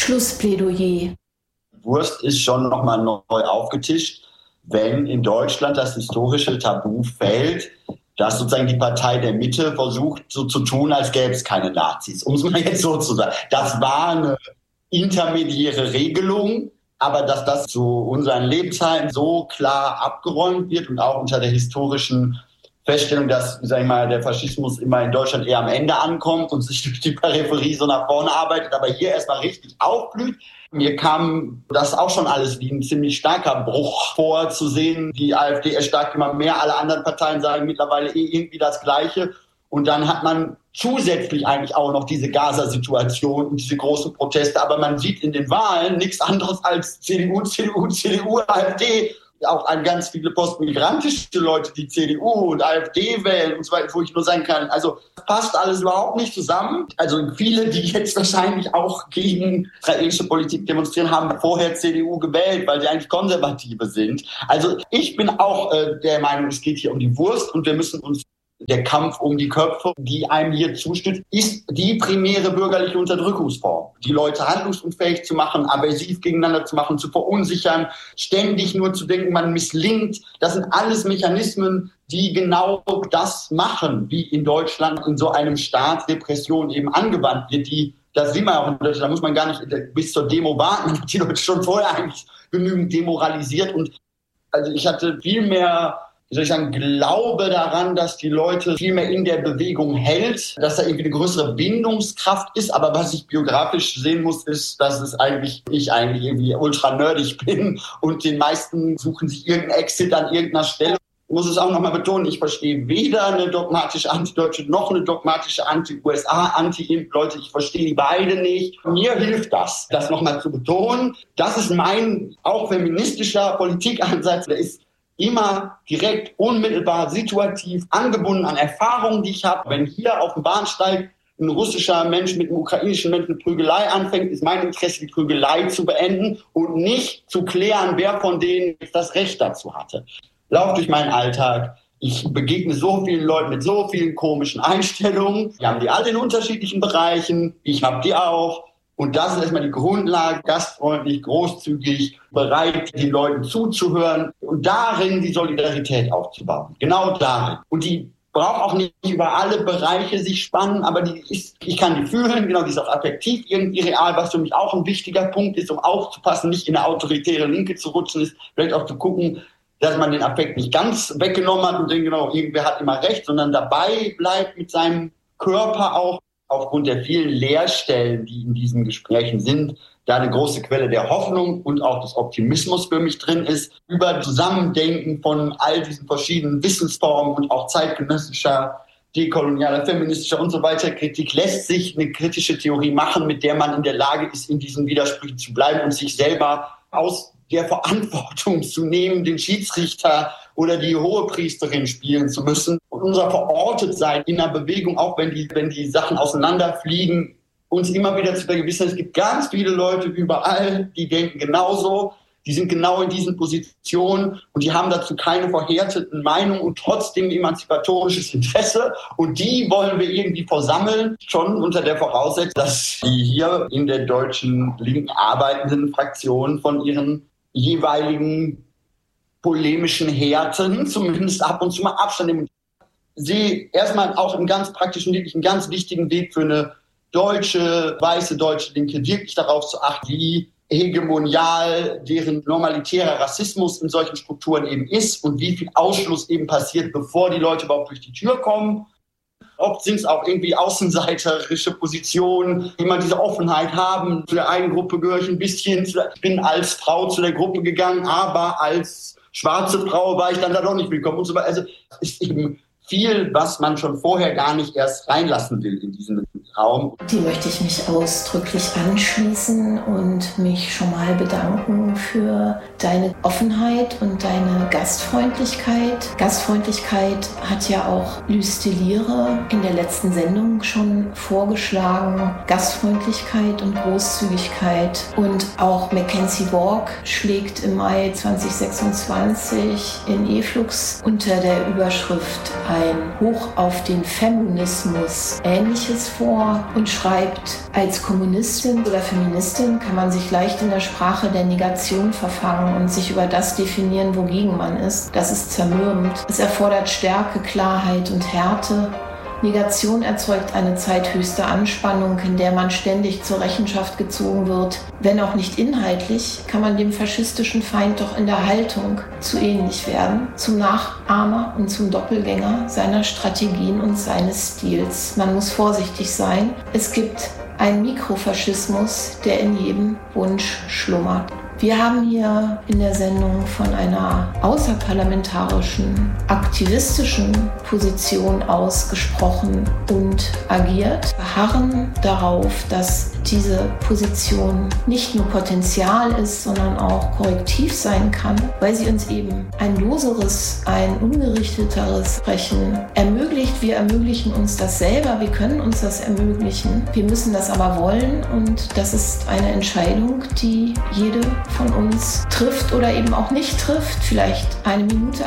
Schlussplädoyer. Wurst ist schon nochmal neu aufgetischt, wenn in Deutschland das historische Tabu fällt, dass sozusagen die Partei der Mitte versucht, so zu tun, als gäbe es keine Nazis. Um es mal jetzt so zu sagen. Das war eine intermediäre Regelung, aber dass das zu unseren Lebzeiten so klar abgeräumt wird und auch unter der historischen Feststellung, dass, sag ich mal, der Faschismus immer in Deutschland eher am Ende ankommt und sich durch die Peripherie so nach vorne arbeitet, aber hier erstmal richtig aufblüht. Mir kam das auch schon alles wie ein ziemlich starker Bruch vor, zu sehen, die AfD erstarkt immer mehr, alle anderen Parteien sagen mittlerweile irgendwie das Gleiche. Und dann hat man zusätzlich eigentlich auch noch diese Gaza-Situation und diese großen Proteste. Aber man sieht in den Wahlen nichts anderes als CDU, AfD. Auch an ganz viele postmigrantische Leute, die CDU und AfD wählen und so weiter, wo ich nur sagen kann, also passt alles überhaupt nicht zusammen. Also viele, die jetzt wahrscheinlich auch gegen israelische Politik demonstrieren, haben vorher CDU gewählt, weil sie eigentlich Konservative sind. Also ich bin auch der Meinung, es geht hier um die Wurst und wir müssen uns der Kampf um die Köpfe, die einem hier zustützt, ist die primäre bürgerliche Unterdrückungsform. Die Leute handlungsunfähig zu machen, aversiv gegeneinander zu machen, zu verunsichern, ständig nur zu denken, man misslingt. Das sind alles Mechanismen, die genau das machen, wie in Deutschland in so einem Staat Repression eben angewandt wird. Das sieht man auch in Deutschland, da muss man gar nicht bis zur Demo warten. Man hat die Leute schon vorher eigentlich genügend demoralisiert. Und also ich hatte viel mehr, wie soll ich sagen, Glaube daran, dass die Leute viel mehr in der Bewegung hält, dass da irgendwie eine größere Bindungskraft ist. Aber was ich biografisch sehen muss, ist, dass ich eigentlich irgendwie ultra nerdig bin und den meisten suchen sich irgendeinen Exit an irgendeiner Stelle. Ich muss es auch nochmal betonen, ich verstehe weder eine dogmatische Antideutsche noch eine dogmatische Anti-USA, Anti-Impf-Leute. Ich verstehe die beide nicht. Mir hilft das nochmal zu betonen. Das ist mein auch feministischer Politikansatz. Der ist immer direkt, unmittelbar, situativ angebunden an Erfahrungen, die ich habe. Wenn hier auf dem Bahnsteig ein russischer Mensch mit einem ukrainischen Menschen eine Prügelei anfängt, ist mein Interesse, die Prügelei zu beenden und nicht zu klären, wer von denen jetzt das Recht dazu hatte. Lauf durch meinen Alltag. Ich begegne so vielen Leuten mit so vielen komischen Einstellungen. Wir haben die alle in unterschiedlichen Bereichen. Ich habe die auch. Und das ist erstmal die Grundlage, gastfreundlich, großzügig, bereit, den Leuten zuzuhören und darin die Solidarität aufzubauen. Genau darin. Und die braucht auch nicht über alle Bereiche sich spannen, aber ich kann die fühlen, genau, die ist auch affektiv irgendwie real, was für mich auch ein wichtiger Punkt ist, um aufzupassen, nicht in eine autoritäre Linke zu rutschen, ist vielleicht auch zu gucken, dass man den Affekt nicht ganz weggenommen hat und denkt, genau, irgendwer hat immer recht, sondern dabei bleibt mit seinem Körper auch, aufgrund der vielen Leerstellen, die in diesen Gesprächen sind, da eine große Quelle der Hoffnung und auch des Optimismus für mich drin ist. Über Zusammendenken von all diesen verschiedenen Wissensformen und auch zeitgenössischer, dekolonialer, feministischer und so weiter Kritik lässt sich eine kritische Theorie machen, mit der man in der Lage ist, in diesen Widersprüchen zu bleiben und sich selber aus der Verantwortung zu nehmen, den Schiedsrichter oder die Hohepriesterin spielen zu müssen. Und unser Verortetsein in der Bewegung, auch wenn die Sachen auseinanderfliegen, uns immer wieder zu vergewissern, es gibt ganz viele Leute überall, die denken genauso, die sind genau in diesen Positionen und die haben dazu keine verhärteten Meinungen und trotzdem emanzipatorisches Interesse. Und die wollen wir irgendwie versammeln, schon unter der Voraussetzung, dass die hier in der deutschen linken arbeitenden Fraktion von ihren jeweiligen polemischen Härten zumindest ab und zu mal Abstand nehmen. Sie erstmal auch im ganz praktischen, wirklich einen ganz wichtigen Weg für eine weiße deutsche Linke, wirklich darauf zu achten, wie hegemonial deren normalitärer Rassismus in solchen Strukturen eben ist und wie viel Ausschluss eben passiert, bevor die Leute überhaupt durch die Tür kommen. Oft sind es auch irgendwie außenseiterische Positionen, die immer diese Offenheit haben. Zu der einen Gruppe gehöre ich ein bisschen, ich bin als Frau zu der Gruppe gegangen, aber als schwarze Frau war ich dann da doch nicht willkommen und so weiter. Also es ist eben viel, was man schon vorher gar nicht erst reinlassen will in diesen Raum. Dem möchte ich mich ausdrücklich anschließen und mich schon mal bedanken für deine Offenheit und deine Gastfreundlichkeit. Gastfreundlichkeit hat ja auch Lüsteliere in der letzten Sendung schon vorgeschlagen. Gastfreundlichkeit und Großzügigkeit. Und auch Mackenzie Walk schlägt im Mai 2026 in E-Flux unter der Überschrift ein Hoch auf den Feminismus Ähnliches vor. vor und schreibt, als Kommunistin oder Feministin kann man sich leicht in der Sprache der Negation verfangen und sich über das definieren, wogegen man ist. Das ist zermürbend. Es erfordert Stärke, Klarheit und Härte. Negation erzeugt eine zeithöchste Anspannung, in der man ständig zur Rechenschaft gezogen wird. Wenn auch nicht inhaltlich, kann man dem faschistischen Feind doch in der Haltung zu ähnlich werden, zum Nachahmer und zum Doppelgänger seiner Strategien und seines Stils. Man muss vorsichtig sein. Es gibt einen Mikrofaschismus, der in jedem Wunsch schlummert. Wir haben hier in der Sendung von einer außerparlamentarischen, aktivistischen Position aus gesprochen und agiert, beharren darauf, dass diese Position nicht nur Potenzial ist, sondern auch korrektiv sein kann, weil sie uns eben ein loseres, ein ungerichteteres Sprechen ermöglicht. Wir ermöglichen uns das selber, wir können uns das ermöglichen. Wir müssen das aber wollen und das ist eine Entscheidung, die jede von uns trifft oder eben auch nicht trifft, vielleicht eine Minute